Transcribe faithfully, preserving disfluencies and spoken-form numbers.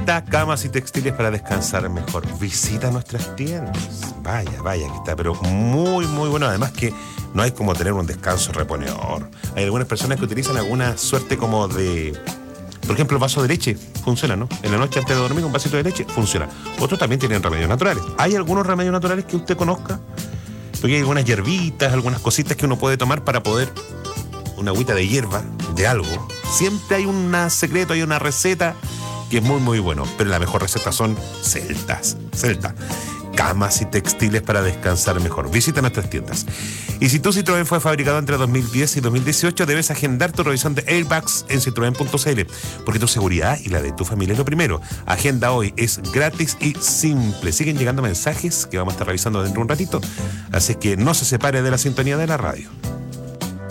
Delta Camas y Textiles para descansar mejor. Visita nuestras tiendas. Vaya, vaya, que está, pero muy, muy bueno. Además que no hay como tener un descanso reponedor. Hay algunas personas que utilizan alguna suerte como de... Por ejemplo, el vaso de leche funciona, ¿no? En la noche antes de dormir, un vasito de leche funciona. Otros también tienen remedios naturales. ¿Hay algunos remedios naturales que usted conozca? Porque hay algunas hierbitas, algunas cositas que uno puede tomar para poder... Una agüita de hierba, de algo. Siempre hay un secreto, hay una receta que es muy, muy bueno. Pero la mejor receta son celtas. Celta. Camas y textiles para descansar mejor. Visita nuestras tiendas. Y si tu Citroën fue fabricado entre dos mil diez y dos mil dieciocho, debes agendar tu revisión de airbags en citroen punto c l, porque tu seguridad y la de tu familia es lo primero. Agenda hoy, es gratis y simple. Siguen llegando mensajes que vamos a estar revisando dentro de un ratito, así que no se separe de la sintonía de la radio.